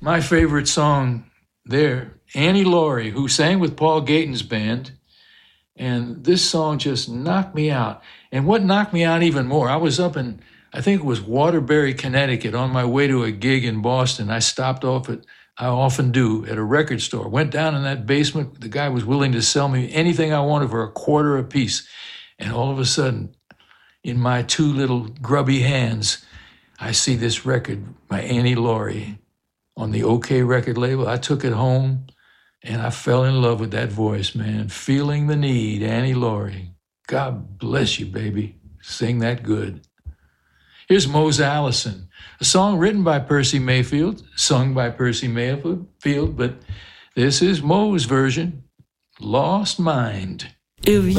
my favorite song there, Annie Laurie, who sang with Paul Gayton's band. And this song just knocked me out. And what knocked me out even more, I was up in, I think it was Waterbury, Connecticut, on my way to a gig in Boston. I stopped off at, I often do, at a record store. Went down in that basement. The guy was willing to sell me anything I wanted for a quarter apiece. And all of a sudden, in my two little grubby hands, I see this record by Annie Laurie on the OK record label. I took it home and I fell in love with that voice, man. Feeling the Need, Annie Laurie. God bless you, baby. Sing that good. Here's Mose Allison, a song written by Percy Mayfield, sung by Percy Mayfield, but this is Mo's version, Lost Mind.